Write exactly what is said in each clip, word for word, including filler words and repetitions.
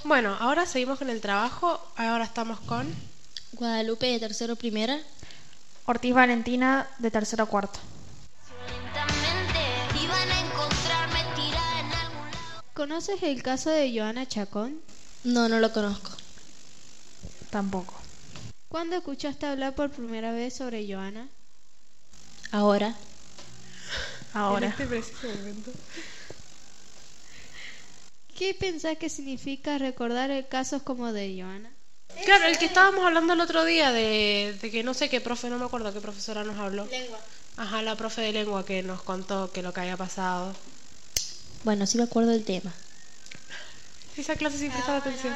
Bueno, ahora seguimos con el trabajo. Ahora estamos con Guadalupe de tercero primera. Ortiz Valentina de tercero cuarto. ¿Conoces el caso de Joana Chacón? No, no lo conozco. Tampoco. ¿Cuándo escuchaste hablar por primera vez sobre Joana? Ahora. Ahora. en este preciso momento. ¿Qué pensás que significa recordar casos como de Joana? Claro, el que estábamos hablando el otro día de, de que no sé qué profe, no me acuerdo qué profesora nos habló. Lengua. Ajá, la profe de lengua que nos contó que lo que había pasado. Bueno, sí me acuerdo del tema. Esa clase sí prestaba atención.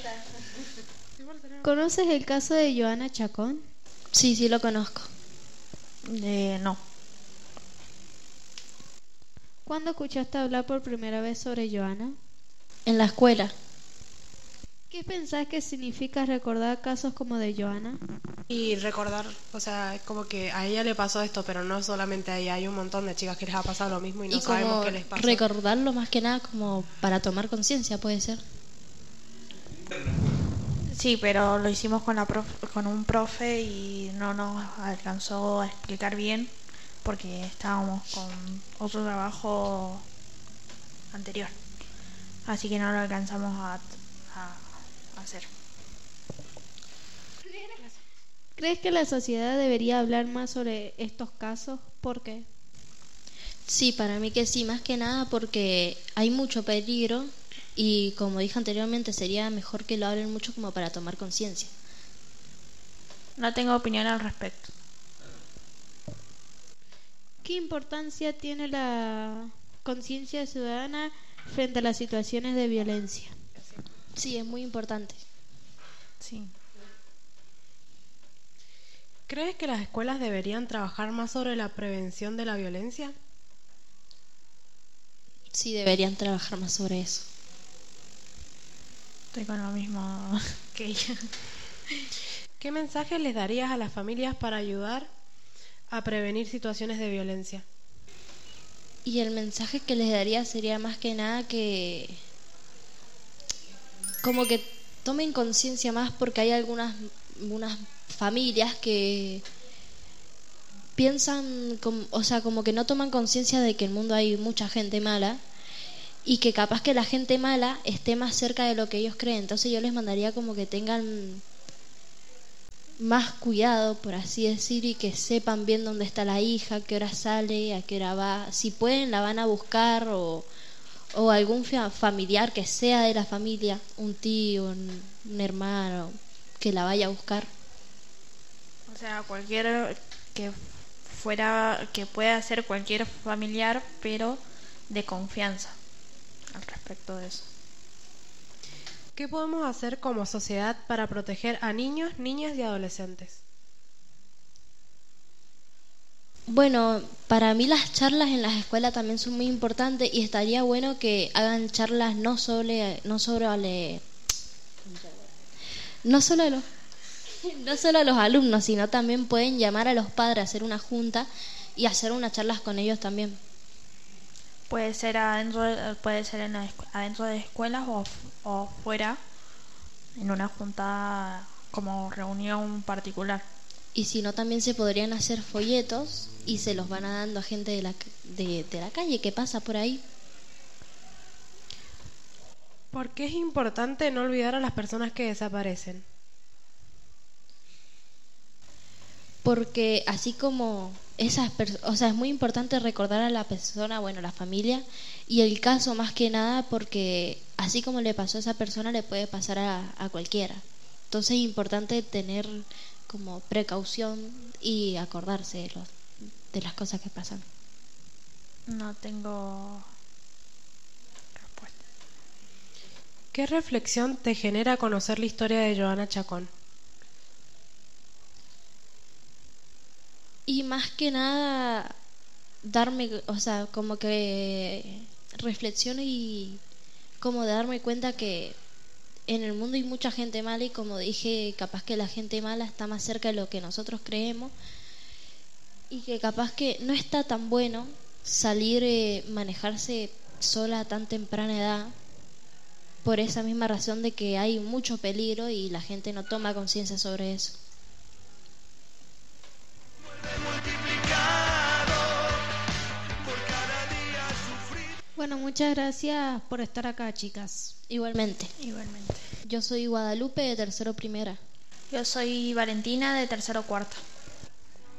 ¿Conoces el caso de Joana Chacón? Sí, sí lo conozco. Eh, no. ¿Cuándo escuchaste hablar por primera vez sobre Joana? En la escuela. ¿Qué pensás que significa recordar casos como de Joana? Y recordar, o sea, es como que a ella le pasó esto, pero no solamente a ella, hay un montón de chicas que les ha pasado lo mismo y no y sabemos como qué les pasa. recordarlo más que nada como para tomar conciencia, puede ser. Sí, pero lo hicimos con, la prof- con un profe y no nos alcanzó a explicar bien porque estábamos con otro trabajo anterior. Así que no lo alcanzamos a, a hacer. ¿Crees que la sociedad debería hablar más sobre estos casos? ¿Por qué? Sí, para mí que sí, más que nada porque hay mucho peligro y como dije anteriormente sería mejor que lo hablen mucho como para tomar conciencia. No tengo opinión al respecto. ¿Qué importancia tiene la conciencia ciudadana frente a las situaciones de violencia? Sí, es muy importante. Sí. ¿Crees que las escuelas deberían trabajar más sobre la prevención de la violencia? Sí, deberían trabajar más sobre eso. Estoy con lo mismo que ella. ¿Qué mensaje les darías a las familias para ayudar a prevenir situaciones de violencia? Y el mensaje que les daría sería más que nada que como que tomen conciencia más porque hay algunas unas familias que piensan, como, o sea, como que no toman conciencia de que en el mundo hay mucha gente mala y que capaz que la gente mala esté más cerca de lo que ellos creen. Entonces yo les mandaría como que tengan más cuidado, por así decir, y que sepan bien dónde está la hija, a qué hora sale, a qué hora va. Si pueden la van a buscar o, o algún familiar que sea de la familia, un tío, un, un hermano, que la vaya a buscar. O sea, cualquier que fuera, que pueda ser cualquier familiar, pero de confianza al respecto de eso. ¿Qué podemos hacer como sociedad para proteger a niños, niñas y adolescentes? Bueno, para mí las charlas en las escuelas también son muy importantes y estaría bueno que hagan charlas no sobre no sobre no solo a los no solo a los alumnos, sino también pueden llamar a los padres a hacer una junta y hacer unas charlas con ellos también. Puede ser adentro, puede ser en la, adentro de escuelas o, o fuera, en una junta como reunión particular. Y si no, también se podrían hacer folletos y se los van a dando a gente de la, de, de la calle que pasa por ahí. ¿Por qué es importante no olvidar a las personas que desaparecen? Porque así como esas personas, o sea, es muy importante recordar a la persona, bueno, a la familia y el caso más que nada porque así como le pasó a esa persona le puede pasar a, a cualquiera. Entonces es importante tener como precaución y acordarse de, los, de las cosas que pasan. No tengo respuesta. ¿Qué reflexión te genera conocer la historia de Joana Chacón? Y más que nada darme, o sea, como que reflexiono y como de darme cuenta que en el mundo hay mucha gente mala y como dije, capaz que la gente mala está más cerca de lo que nosotros creemos y que capaz que no está tan bueno salir, eh, manejarse sola a tan temprana edad por esa misma razón de que hay mucho peligro y la gente no toma conciencia sobre eso. Bueno, muchas gracias por estar acá, chicas. Igualmente. Igualmente. Yo soy Guadalupe de tercero primera. Yo soy Valentina de tercero cuarto.